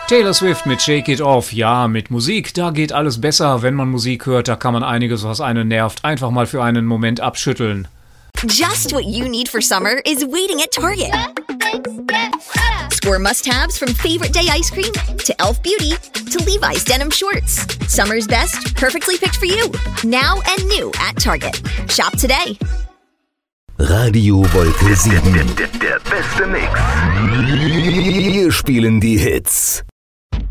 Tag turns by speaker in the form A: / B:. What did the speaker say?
A: Taylor Swift mit Shake It Off. Ja, mit Musik, da geht alles besser. Wenn man Musik hört, da kann man einiges, was einen nervt, einfach mal für einen Moment abschütteln.
B: Just what you need for summer is waiting at Target. Score must-haves from Favorite Day ice cream to Elf Beauty to Levi's denim shorts. Summer's best, perfectly picked for you. Now and new at Target. Shop today.
C: Radio Wolke 7.
D: Der beste Mix.
C: Wir spielen die Hits.